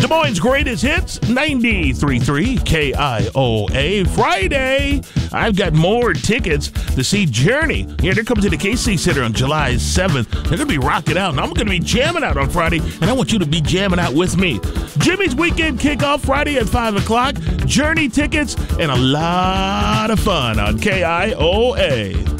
Des Moines' greatest hits, 93.3 KIOA. Friday, I've got more tickets to see Journey. Yeah, they're coming to the KC Center on July 7th. They're going to be rocking out, and I'm going to be jamming out on Friday, and I want you to be jamming out with me. Jimmy's Weekend Kickoff Friday at 5 o'clock. Journey tickets and a lot of fun on KIOA.